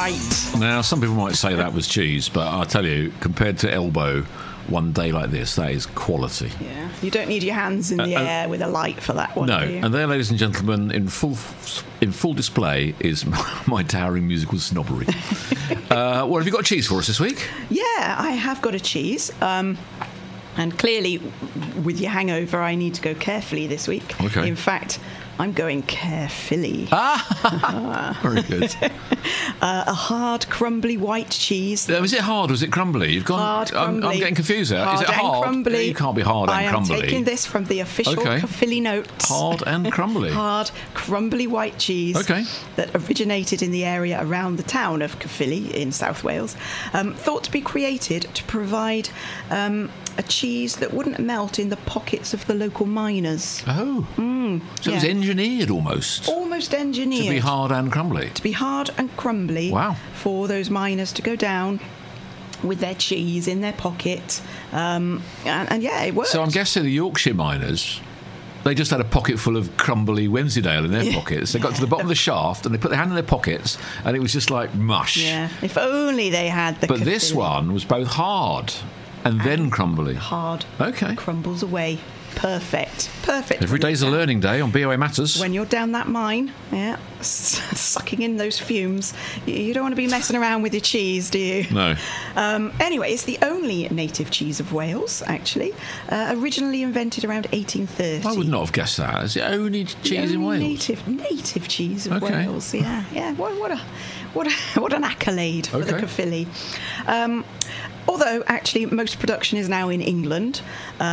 right. Now, some people might say that was cheese, but I'll tell you, compared to Elbow, one day like this, that is quality. Yeah, you don't need your hands in the air with a light for that one. No, do you? and there, ladies and gentlemen, in full display is my towering musical snobbery. What have you got cheese for us this week? Yeah, I have got a cheese. And clearly, with your hangover, I need to go carefully this week. Okay. In fact, I'm going carefully. Very good. A hard, crumbly white cheese. Was it hard or was it crumbly? You've gone. Hard, crumbly. I'm getting confused there. Hard Is it and hard? crumbly. You can't be hard and crumbly. I am taking this from the official Caerphilly notes. Hard and crumbly. Hard, crumbly white cheese. Okay. That originated in the area around the town of Caerphilly in South Wales. Thought to be created to provide a cheese that wouldn't melt in the pockets of the local miners. Oh. So it was engineered almost. Almost engineered. To be hard and crumbly. To be hard and crumbly. Wow. For those miners to go down with their cheese in their pocket. And yeah, it worked. So I'm guessing the Yorkshire miners, they just had a pocket full of crumbly Wensleydale in their pockets. They got to the bottom of the shaft and they put their hand in their pockets and it was just like mush. Yeah, if only they had the But this Caerphilly. one was both hard and then crumbly. Hard. Okay. Crumbles away. Perfect. Every day's a learning day on BOA Matters. When you're down that mine, sucking in those fumes, you don't want to be messing around with your cheese, do you? No. Anyway, it's the only native cheese of Wales, actually. Originally invented around 1830. I would not have guessed that. It's the only cheese in Wales. Native cheese of Wales. Yeah. What an accolade for the Caerphilly. Although, actually, most production is now in England.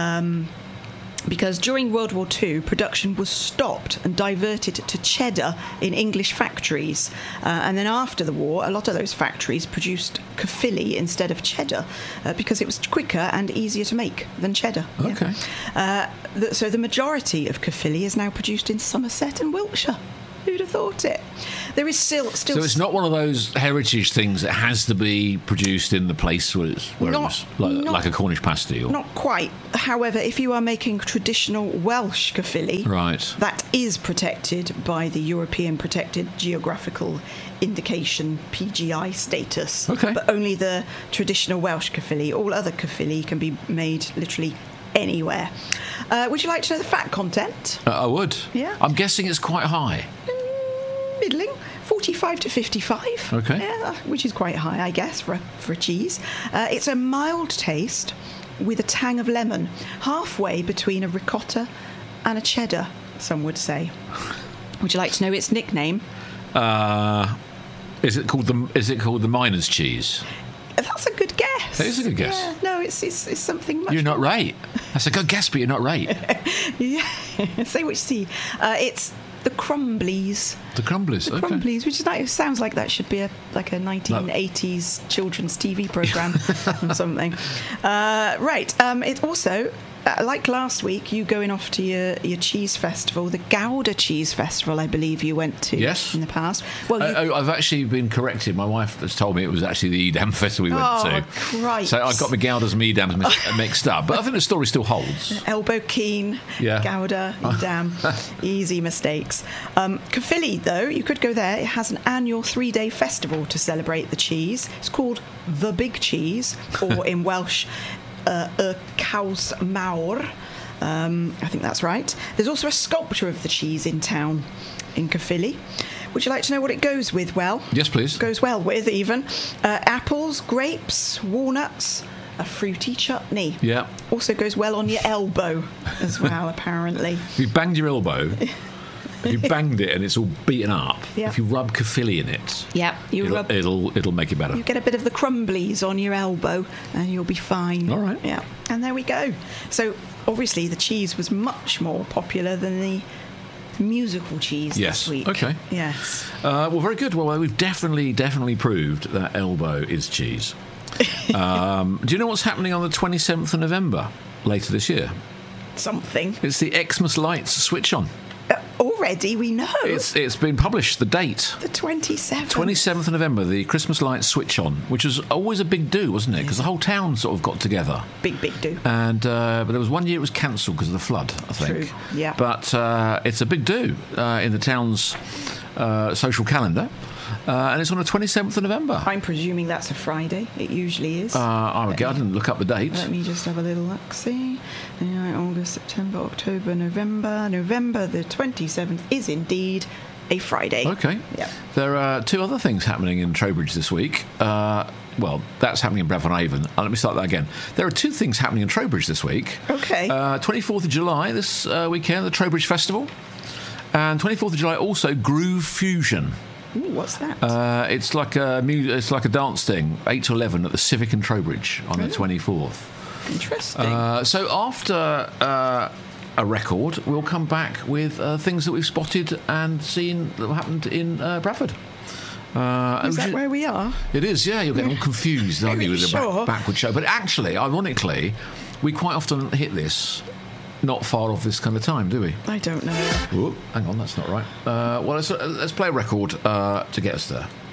Because during World War II, production was stopped and diverted to cheddar in English factories. And then after the war, a lot of those factories produced Caerphilly instead of cheddar because it was quicker and easier to make than cheddar. Okay. Yeah. So the majority of Caerphilly is now produced in Somerset and Wiltshire. Who'd have thought it? There is still. So it's not one of those heritage things that has to be produced in the place where it was like a Cornish pasty. Or... Not quite. However, if you are making traditional Welsh Caerphilly, right, that is protected by the European Protected Geographical Indication (PGI) status. Okay. But only the traditional Welsh Caerphilly. All other Caerphilly can be made literally anywhere. Would you like to know the fat content? I would. Yeah. I'm guessing it's quite high. Middling, 45 to 55. Okay. Yeah, which is quite high, I guess, for a cheese. It's a mild taste with a tang of lemon, halfway between a ricotta and a cheddar, some would say. Would you like to know its nickname? Is it called the miner's chease? That's a good guess. That is a good guess. Yeah, no, it's something much. You're not right. That's a good guess, but you're not right. Yeah. Say which C. It's the Crumblies. The Crumblies. The Crumblies, which is nice. Sounds like that should be a 1980s children's TV program or something. Right. It also, like last week, you going off to your cheese festival, the Gouda Cheese Festival, I believe you went to. Yes. In the past. Well, I've actually been corrected. My wife has told me it was actually the Edam Festival we went to. Christ. So I got my Goudas and Edams mixed up. But I think the story still holds. Elbow Keen, Gouda, Edam. Easy mistakes. Caerphilly, though, you could go there. It has an annual 3-day festival to celebrate the cheese. It's called The Big Cheese, or in Welsh, y Caws Mawr. I think that's right. There's also a sculpture of the cheese in town in Caerphilly. Would you like to know what it goes with? Well, yes, please. Goes well with, even. Apples, grapes, walnuts, a fruity chutney. Yeah. Also goes well on your elbow as well, apparently. If you banged your elbow, if you banged it and it's all beaten up, if you rub Caerphilly in it, it'll make it better. You get a bit of the crumblies on your elbow and you'll be fine. All right. Yeah. And there we go. So, obviously, the cheese was much more popular than the musical cheese this week. Okay. Yes. Well, very good. Well, we've definitely proved that elbow is cheese. Do you know what's happening on the 27th of November later this year? Something. It's the Xmas Lights switch on. Already, we know. It's been published, the date. The 27th. 27th of November, the Christmas lights switch on, which was always a big do, wasn't it? Because the whole town sort of got together. Big do. And but there was one year it was cancelled because of the flood, I think. True, yeah. But it's a big do in the town's social calendar. and it's on the 27th of November. I'm presuming that's a Friday. It usually is. I didn't look up the date. Let me just have a little look. See, August, September, October, November. November the 27th is indeed a Friday. Okay. Yeah. There are two other things happening in Trowbridge this week. Well, that's happening in Bradford Avon. Let me start that again. There are two things happening in Trowbridge this week. Okay. 24th of July this weekend, the Trowbridge Festival. And 24th of July also Groove Fusion. Ooh, what's that? It's like a dance thing, 8 to 11 at the Civic in Trowbridge on the 24th. Interesting. So after a record, we'll come back with things that we've spotted and seen that happened in Bradford. Is that where we are? It is, yeah. You're getting all confused, aren't you, with the backward show? But actually, ironically, we quite often hit this not far off this kind of time, do we? I don't know. Whoop, hang on, that's not right. Well, let's play a record to get us there.